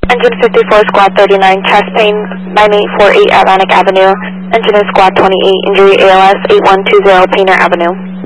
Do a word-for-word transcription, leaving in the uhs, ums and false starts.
Engine fifty-four, Squad thirty-nine, chest pain, nine eight four eight Atlantic Avenue. Engine is Squad twenty-eight, injury A L S eight one two zero Painter Avenue.